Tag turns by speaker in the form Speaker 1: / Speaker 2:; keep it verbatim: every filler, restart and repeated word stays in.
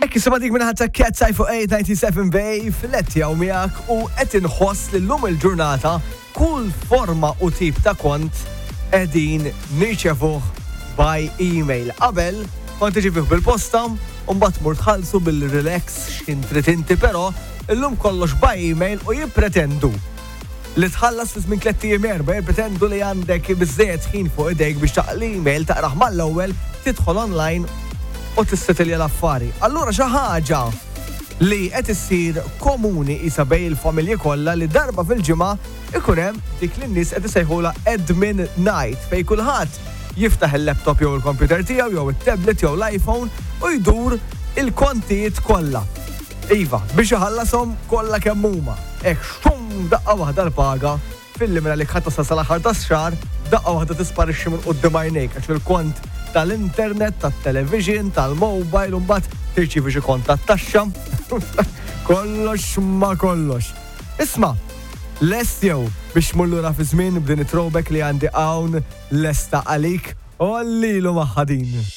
Speaker 1: Ekki samadik minna ħatta Cat fuq eight ninety-seven Bay fil-letti għaw miegħek u qed inħoss li llum il-ġurnata kull forma u tip ta' kont qegħdin nirċevuh by email. Qabel kont iġibih bil-posta u mbagħad mur tħallsu bil-relax x'kien trid inti, però illum kollox by email u jippretendu li tħallas fi żmien tliet ijiem erba' jippretendu li għandek biżżejjed ħin fuq idejk biex taqra l-email taqrah mal-ewwel tidħol online u tissetilja l-affari. Allura xi ħaġa li qed issir komuni isa bej il-familji kollha li darba fil-ġimgħa ikun hemm dik li n-nies qed isejħula admin night fejn kulħadd jiftaħ il-laptop jew il-computer tiegħu jew it-tablet jew l-iPhone u jdur il-kontijiet kollha. Iva, biex iħallasom kollha kemm huma. Hekk xum daqqa waħda l-paga fil-limra li ħadd tasal sal-aħħar tax-xahar, daqqa waħda tisparixxi minn quddiem għajnejk għax il-kont tal-internet, tat-television, tal-mobile, u mbagħad tirċievi xi kont tat-taxxa. Kollox ma kollox. Isma' lest jew biex mullura fi żmien b'din it-throwback li għandi hawn lesta għalik u għallilu maħħadin.